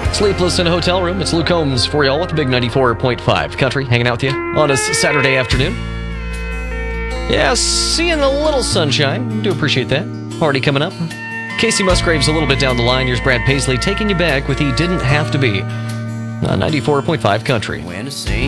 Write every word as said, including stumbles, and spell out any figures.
Sleepless in a hotel room. It's Luke Combs for y'all with the big ninety-four point five Country, hanging out with you on a Saturday afternoon. Yeah, seeing a little sunshine. Do appreciate that. Party coming up. Casey Musgrave's a little bit down the line. Here's Brad Paisley taking you back with He Didn't Have to Be. On ninety-four point five Country. When a saint